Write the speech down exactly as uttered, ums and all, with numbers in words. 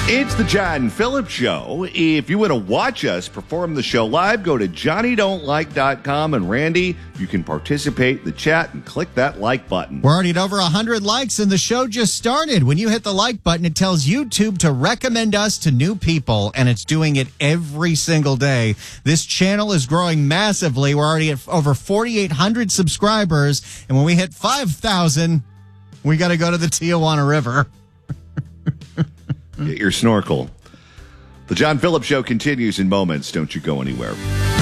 It's the John Phillips Show. If you want to watch us perform the show live, go to johnny don't like dot com. And Randy, you can participate in the chat and click that like button. We're already at over one hundred likes, and the show just started. When you hit the like button, it tells YouTube to recommend us to new people, and it's doing it every single day. This channel is growing massively. We're already at over forty-eight hundred subscribers, and when we hit five thousand, we got to go to the Tijuana River. Get your snorkel. The John Phillips Show continues in moments. Don't you go anywhere.